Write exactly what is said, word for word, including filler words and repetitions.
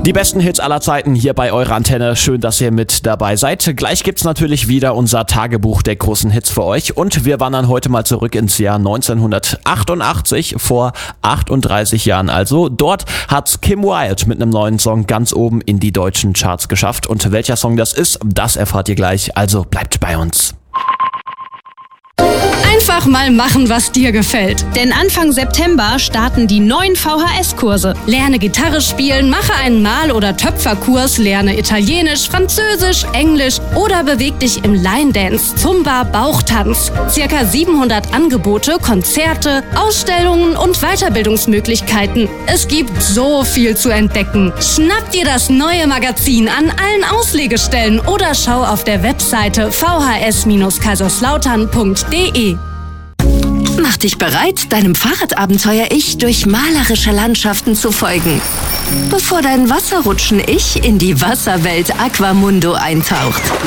Die besten Hits aller Zeiten hier bei eurer Antenne. Schön, dass ihr mit dabei seid. Gleich gibt's natürlich wieder unser Tagebuch der großen Hits für euch. Und wir wandern heute mal zurück ins Jahr neunzehnhundertachtundachtzig, vor achtunddreißig Jahren also. Dort hat's Kim Wilde mit einem neuen Song ganz oben in die deutschen Charts geschafft. Und welcher Song das ist, das erfahrt ihr gleich. Also bleibt bei uns. Einfach mal machen, was dir gefällt. Denn Anfang September starten die neuen V H S-Kurse. Lerne Gitarre spielen, mache einen Mal- oder Töpferkurs, lerne Italienisch, Französisch, Englisch oder beweg dich im Line-Dance, Zumba, Bauchtanz. Circa siebenhundert Angebote, Konzerte, Ausstellungen und Weiterbildungsmöglichkeiten. Es gibt so viel zu entdecken. Schnapp dir das neue Magazin an allen Auslegestellen oder schau auf der Webseite v h s Bindestrich kaiserslautern punkt de. Mach dich bereit, deinem Fahrradabenteuer-Ich durch malerische Landschaften zu folgen, bevor dein Wasserrutschen-Ich in die Wasserwelt Aquamundo eintaucht.